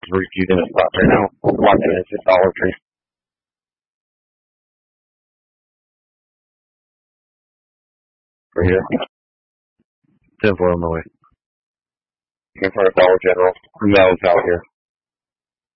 Refusing the spot right now. Walking into Dollar Tree. Right here. 10-4 on the way. Looking for a Dollar General. No, it's out here.